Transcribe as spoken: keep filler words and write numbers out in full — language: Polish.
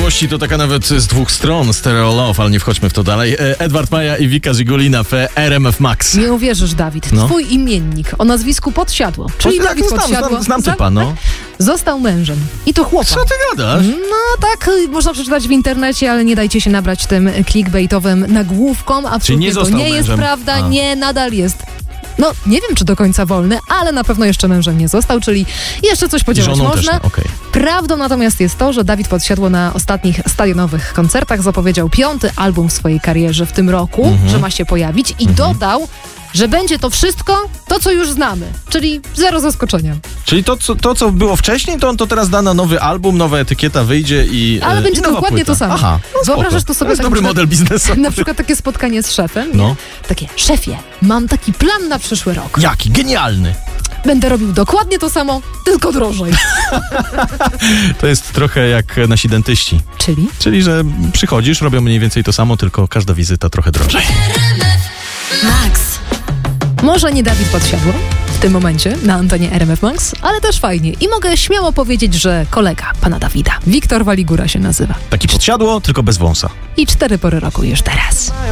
miłości to taka nawet z dwóch stron, Stereo Love, ale nie wchodźmy w to dalej. Edward Maja i Wika Żigulina w R M F Max. Nie uwierzysz, Dawid, No. twój imiennik o nazwisku Podsiadło, czyli O, tak, Dawid znam, Podsiadło, znam, znam typa, no. został mężem. I to chłopak. Co ty gadasz? No tak, można przeczytać w internecie, ale nie dajcie się nabrać tym clickbaitowym nagłówkom. Absolutnie nie to został nie jest mężem. prawda, A. nie, nadal jest. No, nie wiem, czy do końca wolny, ale na pewno jeszcze mężem nie został, czyli jeszcze coś podziałać Żoną też można. nie, okej. Prawdą natomiast jest to, że Dawid Podsiadło na ostatnich stadionowych koncertach zapowiedział piąty album w swojej karierze w tym roku, Mhm. że ma się pojawić i dodał, że będzie to wszystko to, co już znamy, czyli zero zaskoczenia. Czyli to co, to, co było wcześniej, to on to teraz da na nowy album, nowa etykieta wyjdzie i Ale e, będzie i nowa dokładnie płyta. to samo. Aha, no Wyobrażasz spoko. to sobie To jest tak dobry na przykład- model biznesowy. Na przykład takie spotkanie z szefem, No. nie? Takie, szefie, mam taki plan na przyszły rok. Jaki? Genialny. Będę robił dokładnie to samo, tylko drożej. To jest trochę jak nasi dentyści. Czyli? Czyli, że przychodzisz, robią mniej więcej to samo, tylko każda wizyta trochę drożej. Max. Może nie Dawid Podsiadło w tym momencie na antenie R M F Max, ale też fajnie. I mogę śmiało powiedzieć, że kolega pana Dawida, Wiktor Waligura się nazywa. Taki podsiadło, tylko bez wąsa. I cztery pory roku już teraz.